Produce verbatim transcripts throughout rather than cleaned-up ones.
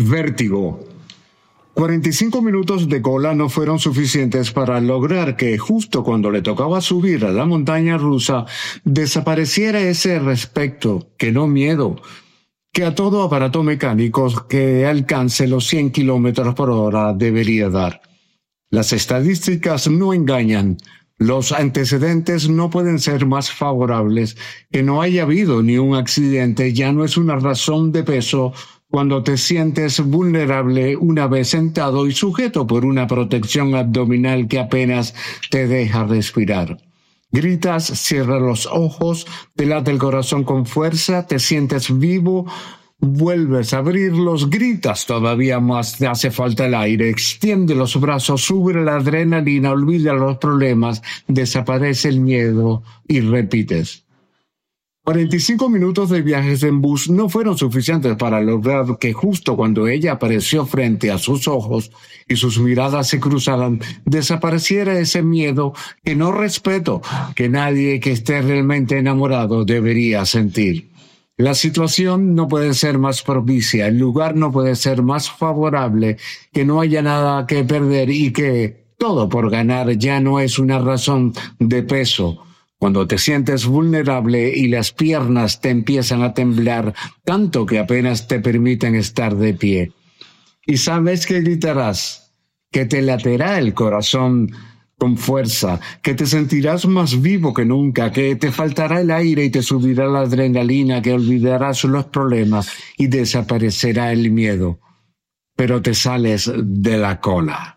Vértigo. cuarenta y cinco minutos de cola no fueron suficientes para lograr que justo cuando le tocaba subir a la montaña rusa desapareciera ese respeto, que no miedo, que a todo aparato mecánico que alcance los cien kilómetros por hora debería dar. Las estadísticas no engañan. Los antecedentes no pueden ser más favorables. Que no haya habido ni un accidente ya no es una razón de peso cuando te sientes vulnerable una vez sentado y sujeto por una protección abdominal que apenas te deja respirar. Gritas, cierras los ojos, te late el corazón con fuerza, te sientes vivo, vuelves a abrirlos, gritas todavía más, te hace falta el aire, extiende los brazos, sube la adrenalina, olvida los problemas, desaparece el miedo y repites. cuarenta y cinco minutos de viajes en bus no fueron suficientes para lograr que justo cuando ella apareció frente a sus ojos y sus miradas se cruzaran, desapareciera ese miedo que no respeto, que nadie que esté realmente enamorado debería sentir. La situación no puede ser más propicia, el lugar no puede ser más favorable, que no haya nada que perder y que todo por ganar ya no es una razón de peso. Cuando te sientes vulnerable y las piernas te empiezan a temblar tanto que apenas te permiten estar de pie. Y sabes que gritarás, que te laterá el corazón con fuerza, que te sentirás más vivo que nunca, que te faltará el aire y te subirá la adrenalina, que olvidarás los problemas y desaparecerá el miedo. Pero te sales de la cola.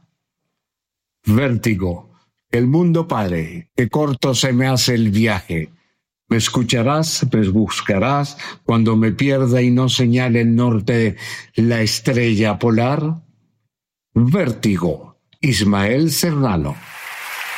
Vértigo. El mundo pare, que corto se me hace el viaje. Me escucharás, me buscarás, cuando me pierda y no señale el norte la estrella polar. Vértigo. Ismael Serrano.